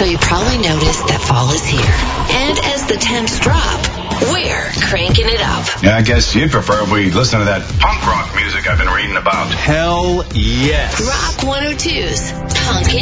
so you probably noticed that fall is here. And as the temps drop, we're cranking it up. Yeah, I guess you'd prefer if we listen to that punk rock music I've been reading about. Hell yes. Rock 102's Punk